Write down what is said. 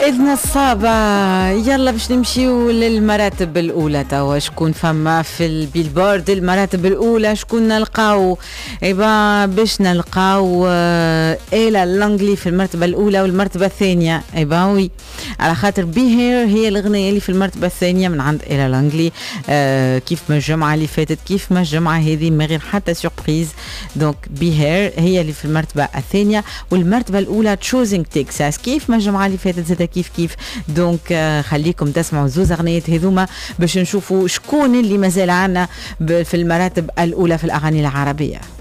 إذن الصابة يلا باش نمشيو للمراتب الأولى. توا شكون فما في البيلبورد المراتب الأولى؟ شكون نلقاو؟ إيبا باش نلقاو إيلا لونغلي في المرتبة الأولى والمرتبة الثانية. إيبا وي، على خاطر بي هير هي الأغنية اللي في المرتبة الثانية من عند إيلا لونغلي. كيف ما الجمعة اللي فاتت كيف ما الجمعة هذه من غير حتى سوربريز. دونك بي هير هي اللي في المرتبة الثانية، والمرتبة الأولى تشوزينج تكساس كيف ما الجمعة اللي فاتت زاد كيف. دونك خليكم تسمعوا زوز أغنية هذوما باش نشوفوا شكون اللي مازال عنا في المراتب الأولى في الأغاني العربية.